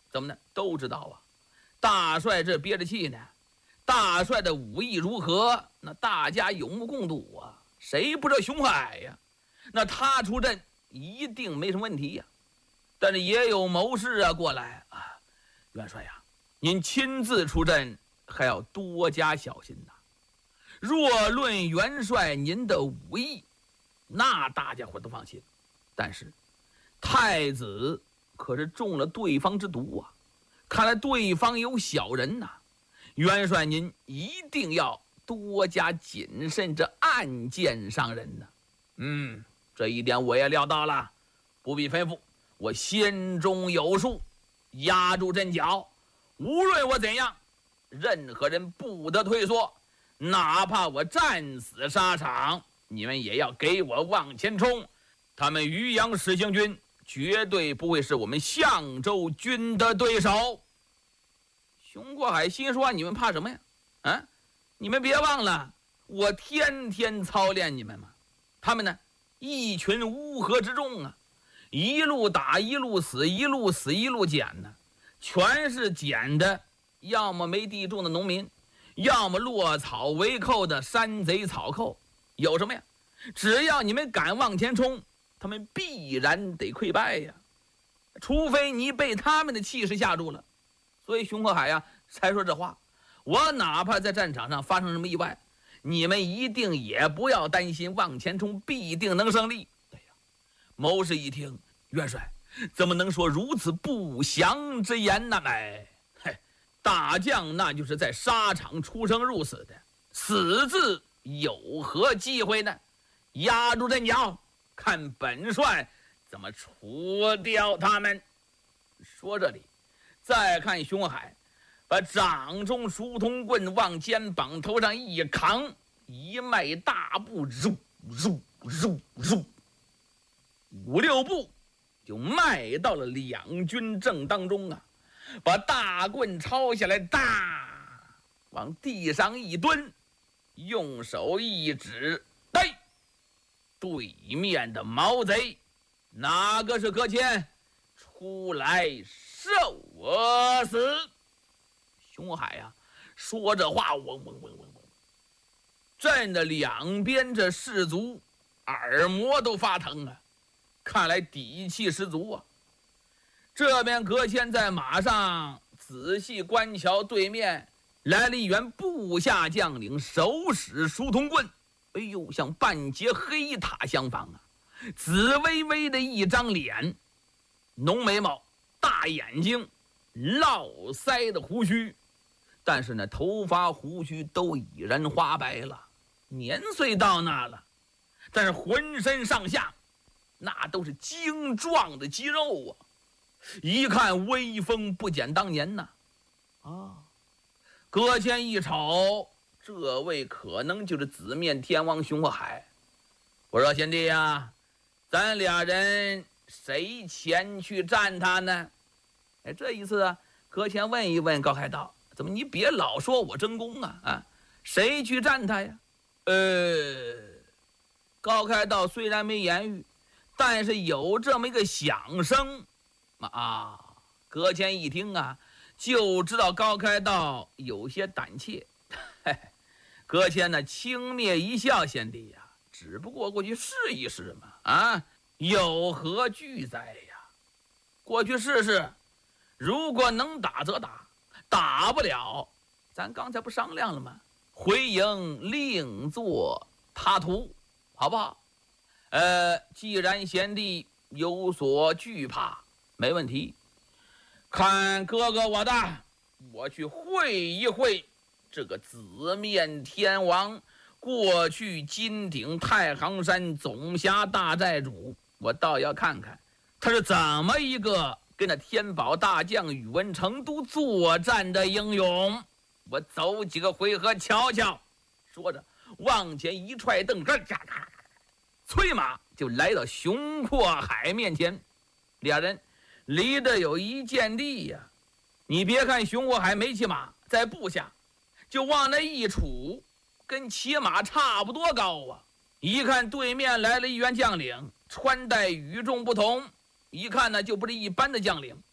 怎么呢？都知道啊，大帅这憋着气呢，大帅的武艺如何，那大家有目共睹啊，谁不知道熊海呀？那他出阵一定没什么问题呀。但是也有谋士啊过来啊，元帅呀，您亲自出阵还要多加小心呐。若论元帅您的武艺，那大家伙都放心。但是太子可是中了对方之毒啊，看来对方有小人呐。元帅您一定要多加谨慎，这暗箭伤人呐。这一点我也料到了，不必吩咐，我心中有数，压住阵脚，无论我怎样，任何人不得退缩，哪怕我战死沙场，你们也要给我往前冲。他们渔阳十行军绝对不会是我们相州军的对手。熊过海心说，你们怕什么呀？你们别忘了，我天天操练你们嘛。他们呢，一群乌合之众啊，一路打一路死，一路死一路捡呢，全是捡的要么没地种的农民，要么落草为寇的山贼草寇。有什么呀？只要你们敢往前冲，他们必然得溃败呀，除非你被他们的气势吓住了。所以熊过海呀才说这话，我哪怕在战场上发生什么意外，你们一定也不要担心，往前冲必定能胜利。对呀，谋士一听，元帅怎么能说如此不祥之言呢？大将那就是在沙场出生入死的，死字有何忌讳呢？压住阵脚，看本帅怎么除掉他们。说这里，再看熊海把掌中书童棍往肩膀头上一扛，一迈大步，五六步就迈到了两军正当中啊，把大棍抄下来，往地上一蹲，用手一指，对面的毛贼哪个是柯谦？出来受我死！熊海呀，说这话震得两边这士卒耳膜都发疼啊，看来底气十足啊。这边柯谦在马上仔细观瞧，对面来了一员部下将领，手使书童棍，像半截黑塔相仿啊，紫微微的一张脸，浓眉毛，大眼睛，络腮的胡须，但是呢，头发胡须都已然花白了，年岁到那了，但是浑身上下那都是精壮的肌肉啊，一看威风不减当年呐。柯谦一瞅，这位可能就是紫面天王熊过海。我说贤弟呀，咱俩人谁前去战他呢？这一次啊，柯谦问一问高开道，怎么你别老说我争功啊？谁去战他呀？高开道虽然没言语，但是有这么一个响声啊。柯谦一听啊，就知道高开道有些胆怯。柯谦呢轻蔑一笑，贤弟呀，只不过过去试一试嘛，有何惧哉呀？过去试试，如果能打则打，打不了，咱刚才不商量了吗？回营另作他途，好不好？既然贤弟有所惧怕，没问题。看哥哥我的，我去会一会这个紫面天王，过去金鼎太行山总辖大寨主，我倒要看看他是怎么一个跟那天宝大将宇文成都作战的英勇。我走几个回合瞧瞧。说着往前一踹蹬，催马就来到熊过海面前。俩人离得有一箭地呀。你别看熊过海没骑马，在步下就往那一杵，跟骑马差不多高啊。一看对面来了一员将领，穿戴与众不同，一看呢就不是一般的将领，